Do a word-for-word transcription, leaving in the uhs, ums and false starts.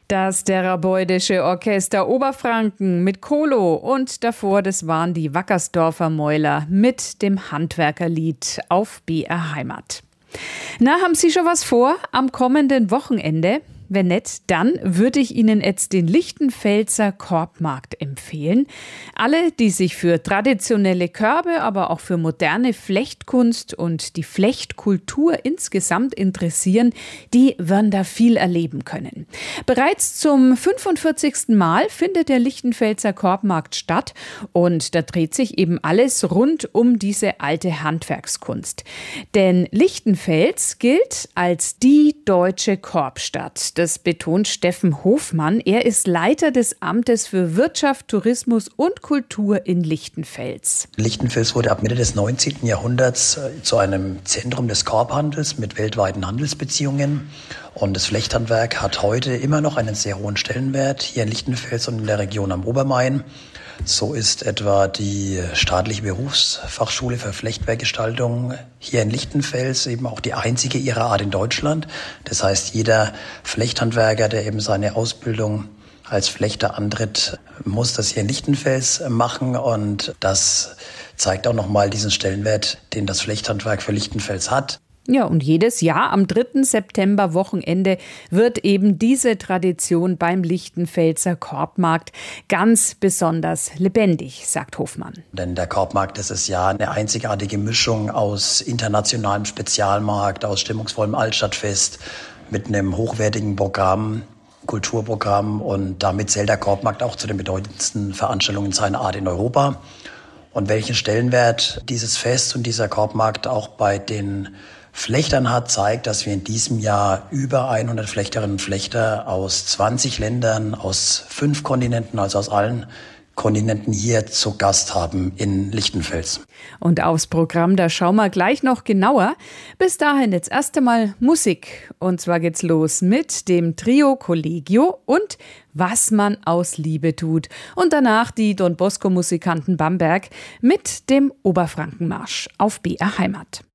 Das Therapeutische Orchester Oberfranken mit Kolo und davor, das waren die Wackersdorfer Mäuler mit dem Handwerkerlied auf B R Heimat. Na, haben Sie schon was vor am kommenden Wochenende? Wenn nicht, dann würde ich Ihnen jetzt den Lichtenfelser Korbmarkt empfehlen. Alle, die sich für traditionelle Körbe, aber auch für moderne Flechtkunst und die Flechtkultur insgesamt interessieren, die werden da viel erleben können. Bereits zum fünfundvierzigsten Mal findet der Lichtenfelser Korbmarkt statt und da dreht sich eben alles rund um diese alte Handwerkskunst. Denn Lichtenfels gilt als die deutsche Korbstadt. Das betont Steffen Hofmann. Er ist Leiter des Amtes für Wirtschaft, Tourismus und Kultur in Lichtenfels. Lichtenfels wurde ab Mitte des neunzehnten Jahrhunderts zu einem Zentrum des Korbhandels mit weltweiten Handelsbeziehungen. Und das Flechthandwerk hat heute immer noch einen sehr hohen Stellenwert hier in Lichtenfels und in der Region am Obermain. So ist etwa die staatliche Berufsfachschule für Flechtwerkgestaltung hier in Lichtenfels eben auch die einzige ihrer Art in Deutschland. Das heißt, jeder Flechthandwerker, der eben seine Ausbildung als Flechter antritt, muss das hier in Lichtenfels machen. Und das zeigt auch nochmal diesen Stellenwert, den das Flechthandwerk für Lichtenfels hat. Ja, und jedes Jahr am dritten September Wochenende wird eben diese Tradition beim Lichtenfelser Korbmarkt ganz besonders lebendig, sagt Hofmann. Denn der Korbmarkt, das ist ja eine einzigartige Mischung aus internationalem Spezialmarkt, aus stimmungsvollem Altstadtfest mit einem hochwertigen Programm, Kulturprogramm, und damit zählt der Korbmarkt auch zu den bedeutendsten Veranstaltungen seiner Art in Europa. Und welchen Stellenwert dieses Fest und dieser Korbmarkt auch bei den Flechtern hat, zeigt, dass wir in diesem Jahr über hundert Flechterinnen und Flechter aus zwanzig Ländern, aus fünf Kontinenten, also aus allen Kontinenten hier zu Gast haben in Lichtenfels. Und aufs Programm, da schauen wir gleich noch genauer. Bis dahin jetzt erst einmal Musik. Und zwar geht's los mit dem Trio Collegio und Was man aus Liebe tut. Und danach die Don Bosco Musikanten Bamberg mit dem Oberfrankenmarsch auf B R Heimat.